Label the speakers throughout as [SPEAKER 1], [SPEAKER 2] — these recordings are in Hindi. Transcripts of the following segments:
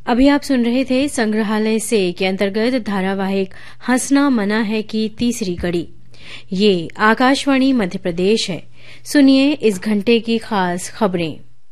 [SPEAKER 1] अभी आप सुन रहे थे संग्रहालय से के अंतर्गत धारावाहिक हंसना मना है की तीसरी कड़ी। ये आकाशवाणी मध्य प्रदेश है। सुनिए इस घंटे की खास खबरें।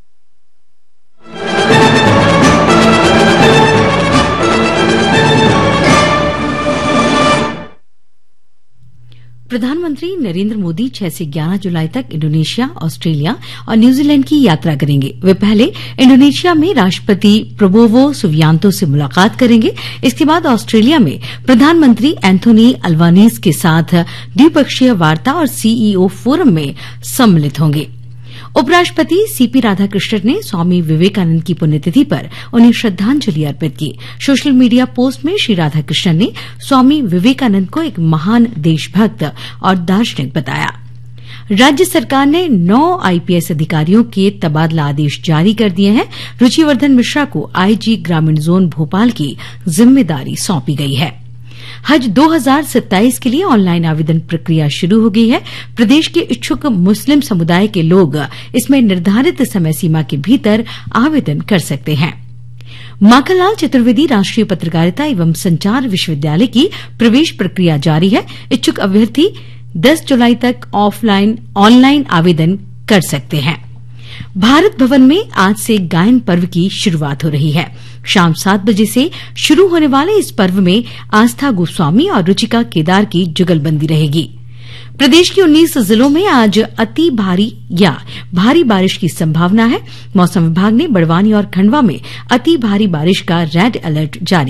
[SPEAKER 2] प्रधानमंत्री नरेंद्र मोदी 6 से 11 जुलाई तक इंडोनेशिया, ऑस्ट्रेलिया और न्यूजीलैंड की यात्रा करेंगे। वे पहले इंडोनेशिया में राष्ट्रपति प्रबोवो सुबियांतो से मुलाकात करेंगे। इसके बाद ऑस्ट्रेलिया में प्रधानमंत्री एंथोनी अल्बानीज के साथ द्विपक्षीय वार्ता और सीईओ फोरम में सम्मिलित होंगे। उपराष्ट्रपति सीपी राधाकृष्णन ने स्वामी विवेकानंद की पुण्यतिथि पर उन्हें श्रद्धांजलि अर्पित की। सोशल मीडिया पोस्ट में श्री राधाकृष्णन ने स्वामी विवेकानंद को एक महान देशभक्त और दार्शनिक बताया। राज्य सरकार ने 9 आईपीएस अधिकारियों के तबादला आदेश जारी कर दिए हैं। रुचिवर्धन मिश्रा को आईजी ग्रामीण जोन भोपाल की जिम्मेदारी सौंपी गई है। हज 2027 के लिए ऑनलाइन आवेदन प्रक्रिया शुरू हो गई है। प्रदेश के इच्छुक मुस्लिम समुदाय के लोग इसमें निर्धारित समय सीमा के भीतर आवेदन कर सकते हैं। माखनलाल चतुर्वेदी राष्ट्रीय पत्रकारिता एवं संचार विश्वविद्यालय की प्रवेश प्रक्रिया जारी है। इच्छुक अभ्यर्थी 10 जुलाई तक ऑनलाइन आवेदन कर सकते हैं। भारत भवन में आज से गायन पर्व की शुरुआत हो रही है। शाम 7 बजे से शुरू होने वाले इस पर्व में आस्था गोस्वामी और रुचिका केदार की जुगलबंदी रहेगी। प्रदेश के 19 जिलों में आज अति भारी या भारी बारिश की संभावना है। मौसम विभाग ने बड़वानी और खंडवा में अति भारी बारिश का रेड अलर्ट जारी